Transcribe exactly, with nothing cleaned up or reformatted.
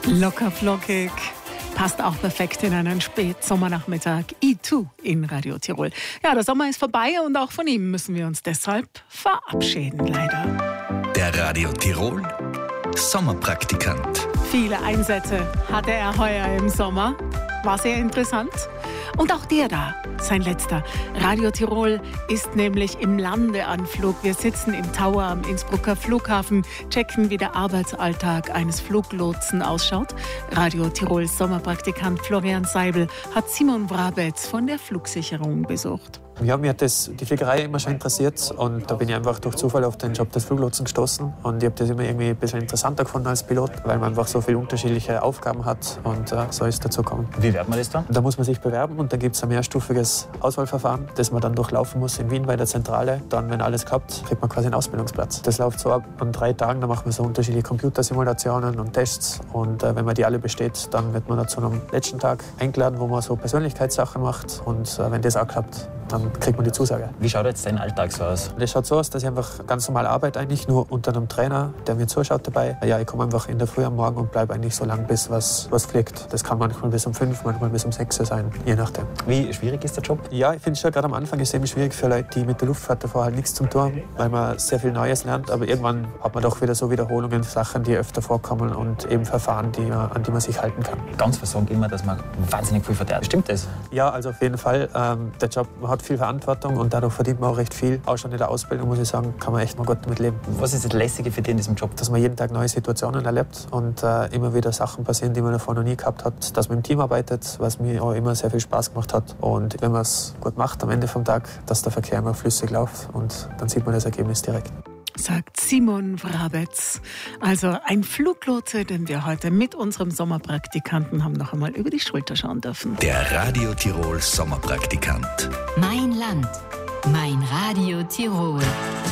Locker flockig. Passt auch perfekt in einen Spätsommernachmittag. I zwei in Radio Tirol. Ja, der Sommer ist vorbei und auch von ihm müssen wir uns deshalb verabschieden, leider. Der Radio Tirol Sommerpraktikant. Viele Einsätze hatte er heuer im Sommer. War sehr interessant. Und auch der da, sein letzter. Radio Tirol ist nämlich im Landeanflug. Wir sitzen im Tower am Innsbrucker Flughafen, checken, wie der Arbeitsalltag eines Fluglotsen ausschaut. Radio Tirols Sommerpraktikant Florian Seibel hat Simon Wrabetz von der Flugsicherung besucht. Ja, mir hat das, die Fliegerei immer schon interessiert und da bin ich einfach durch Zufall auf den Job des Fluglotsen gestoßen und ich habe das immer irgendwie ein bisschen interessanter gefunden als Pilot, weil man einfach so viele unterschiedliche Aufgaben hat und äh, so ist es dazu gekommen. Wie wird man das dann? Da muss man sich bewerben und dann gibt es ein mehrstufiges Auswahlverfahren, das man dann durchlaufen muss in Wien bei der Zentrale. Dann, wenn alles klappt, kriegt man quasi einen Ausbildungsplatz. Das läuft so ab an drei Tagen, da macht man so unterschiedliche Computersimulationen und Tests und äh, wenn man die alle besteht, dann wird man dazu am letzten Tag eingeladen, wo man so Persönlichkeitssachen macht und äh, wenn das auch klappt, dann kriegt man die Zusage. Wie schaut jetzt dein Alltag so aus? Das schaut so aus, dass ich einfach ganz normal arbeite, eigentlich nur unter einem Trainer, der mir zuschaut dabei. Ja, ich komme einfach in der Früh am Morgen und bleibe eigentlich so lang, bis was, was fliegt. Das kann manchmal bis um fünf, manchmal bis um sechs sein, je nachdem. Wie schwierig ist der Job? Ja, ich finde schon, gerade am Anfang ist es eben schwierig für Leute, die mit der Luftfahrt davor halt nichts zum tun haben, weil man sehr viel Neues lernt, aber irgendwann hat man doch wieder so Wiederholungen, Sachen, die öfter vorkommen und eben Verfahren, die, an die man sich halten kann. Ganz viele sagen immer, dass man wahnsinnig viel verdient. Stimmt das? Ja, also auf jeden Fall. Ähm, der Job hat viel Verantwortung und dadurch verdient man auch recht viel. Auch schon in der Ausbildung, muss ich sagen, kann man echt mal gut damit leben. Was ist das Lässige für dich in diesem Job? Dass man jeden Tag neue Situationen erlebt und äh, immer wieder Sachen passieren, die man davor noch nie gehabt hat. Dass man im Team arbeitet, was mir auch immer sehr viel Spaß gemacht hat. Und wenn man es gut macht am Ende vom Tag, dass der Verkehr immer flüssig läuft und dann sieht man das Ergebnis direkt. Sagt Simon Wrabetz. Also ein Fluglotse, den wir heute mit unserem Sommerpraktikanten haben noch einmal über die Schulter schauen dürfen. Der Radio Tirol Sommerpraktikant. Mein Land, mein Radio Tirol.